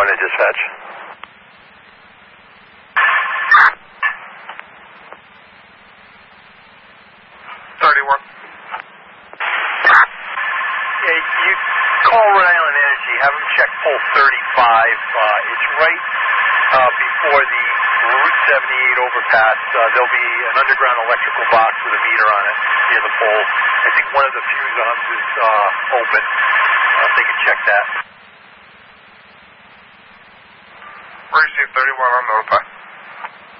31 to dispatch. You call Rhode Island Energy, have them check pole 35. It's right before the Route 78 overpass. There'll be an underground electrical box with a meter on it near the pole. I think one of the fuse arms is open. They can check that. Where do you see 31 on the overpass?